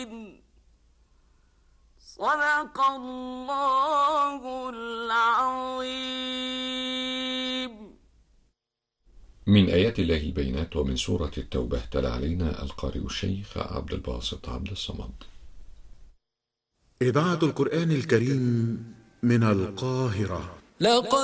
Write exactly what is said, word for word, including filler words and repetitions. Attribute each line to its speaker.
Speaker 1: صدق الله العظيم.
Speaker 2: من آيات الله البينات ومن سورة التوبة تلا علينا القارئ الشيخ عبد الباسط عبد الصمد.
Speaker 3: إذاعة القرآن الكريم من القاهرة.
Speaker 1: لقد